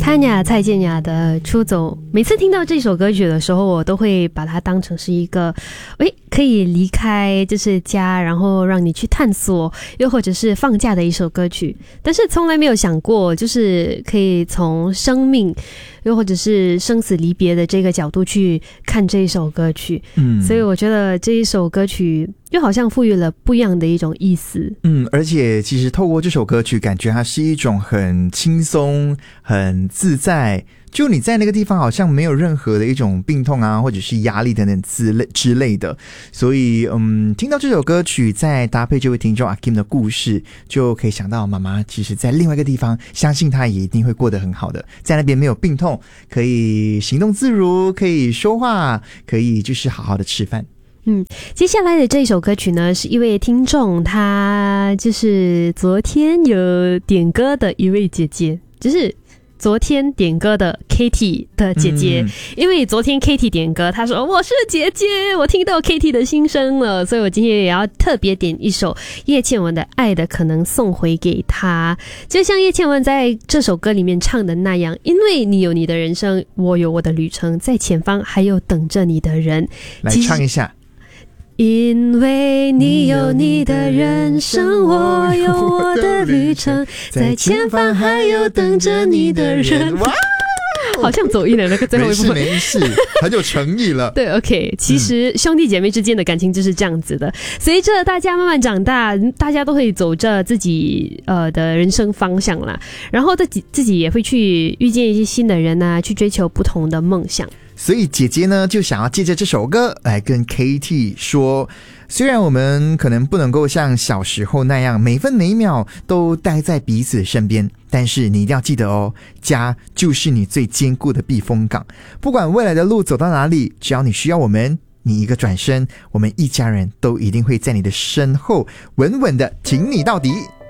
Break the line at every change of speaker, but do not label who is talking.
Tanya 蔡健雅的出走，每次听到这首歌曲的时候，我都会把它当成是一个可以离开就是家，然后让你去探索，又或者是放假的一首歌曲。但是从来没有想过，就是可以从生命又或者是生死离别的这个角度去看这一首歌曲。所以我觉得这一首歌曲就好像赋予了不一样的一种意思。
而且其实透过这首歌曲，感觉它是一种很轻松很自在，就你在那个地方好像没有任何的一种病痛啊，或者是压力等等之类的。所以听到这首歌曲，再搭配这位听众阿 Kim 的故事，就可以想到妈妈其实在另外一个地方，相信她也一定会过得很好的，在那边没有病痛，可以行动自如，可以说话，可以就是好好的吃饭。
接下来的这首歌曲呢，是一位听众，他就是昨天有点歌的一位姐姐，就是昨天点歌的 Katie 的姐姐。因为昨天 Katie 点歌，她说我是姐姐，我听到 Katie 的心声了，所以我今天也要特别点一首叶倩文的《爱的可能》送回给她。就像叶倩文在这首歌里面唱的那样，因为你有你的人生，我有我的旅程，在前方还有等着你的人。
来唱一下。
因为你有你的人生，我有我的旅程，在前方还有等着你的人。哇，好像走音了那个最后一部分。
没事，很有诚意了。
对 OK， 其实兄弟姐妹之间的感情就是这样子的，随着大家慢慢长大，大家都会走着自己的人生方向啦，然后自己也会去遇见一些新的人啊，去追求不同的梦想。
所以姐姐呢，就想要借着这首歌来跟 Katie 说，虽然我们可能不能够像小时候那样每分每秒都待在彼此身边，但是你一定要记得哦，家就是你最坚固的避风港。不管未来的路走到哪里，只要你需要我们，你一个转身，我们一家人都一定会在你的身后稳稳的挺你到底。